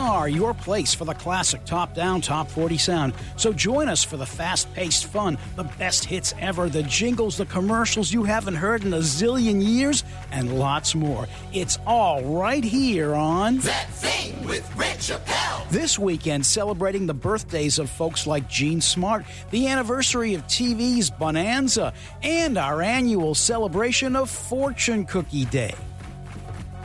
are your place for the classic top-down, top 40 sound. So join us for the fast-paced fun, the best hits ever, the jingles, the commercials you haven't heard in a zillion years, and lots more. It's all right here on That Thing with Rich Appel. This weekend, celebrating the birthdays of folks like Gene Smart, the anniversary of TV's Bonanza, and our annual celebration of Fortune Cookie Day.